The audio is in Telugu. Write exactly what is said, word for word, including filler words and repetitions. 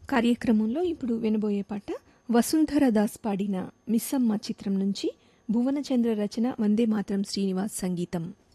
కార్యక్రమంలో ఇప్పుడు వినబోయే పాట వసుంధర దాస్ పాడిన మిస్సమ్మ చిత్రం నుంచి భువనచంద్ర రచన, వందే మాత్రం శ్రీనివాస్ సంగీతం.